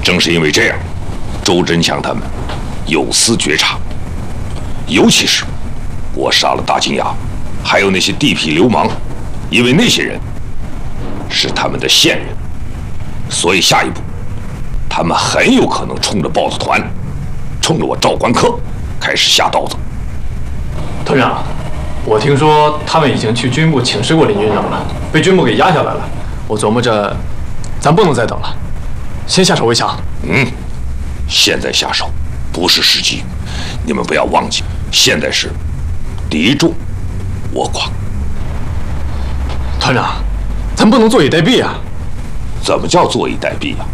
正是因为这样，周真强他们有司觉察，尤其是我杀了大金牙，还有那些地痞流氓，因为那些人是他们的线人，所以下一步他们很有可能冲着豹子团，冲着我赵关客开始下刀子。 团长，我听说他们已经去军部请示过林军长了，被军部给压下来了。我琢磨着，咱不能再等了，先下手为强。 现在下手不是时机，你们不要忘记，现在是敌众我寡。 团长，咱不能坐以待毙啊！ 怎么叫坐以待毙啊？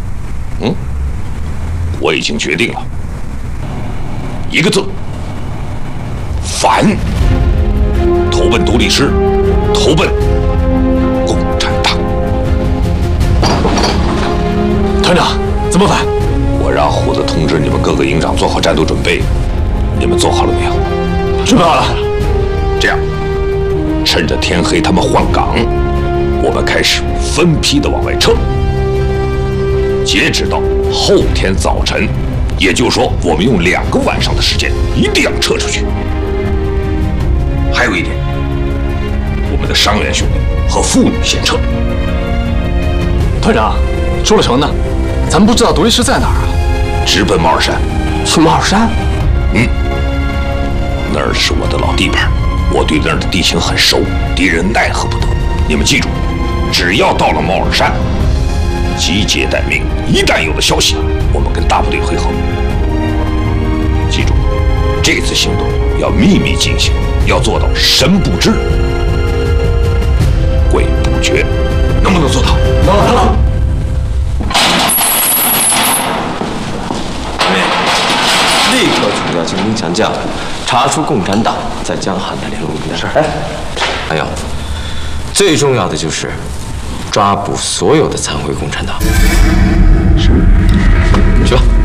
我已经决定了，一个字：反。投奔独立师，投奔共产党。 团长，怎么反？ 我让虎子通知你们各个营长做好战斗准备，你们做好了没有？ 准备好了。 这样，趁着天黑他们换岗，我们开始分批的往外撤。截止到后天早晨，也就是说，我们用2个晚上的时间，一定要撤出去。还有一点，我们的伤员兄弟和妇女先撤。 团长，出了城呢，咱们不知道独立师在哪儿啊？ 直奔马尔山。 去马尔山？ 那儿是我的老地盘，我对那儿的地形很熟，敌人奈何不得。你们记住，只要到了猫耳山，集结待命，一旦有了消息，我们跟大部队会合。记住，这次行动要秘密进行，要做到神不知鬼不觉，能不能做到？ 能。 立刻除掉精兵强将，查出共产党在江汉的联络地点。还有，最重要的就是抓捕所有的参会共产党。是，去吧。